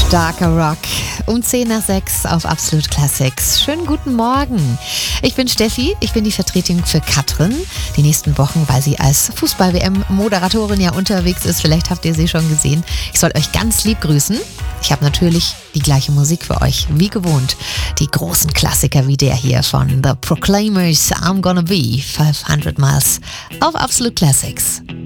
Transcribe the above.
Starker Rock um 10 nach 6 auf Absolut Classics. Schönen guten Morgen. Ich bin Steffi, ich bin die Vertretung für Katrin die nächsten Wochen, weil sie als Fußball-WM-Moderatorin ja unterwegs ist. Vielleicht habt ihr sie schon gesehen. Ich soll euch ganz lieb grüßen. Ich habe natürlich die gleiche Musik für euch, wie gewohnt. Die großen Klassiker wie der hier von The Proclaimers, I'm Gonna Be 500 Miles auf Absolut Classics.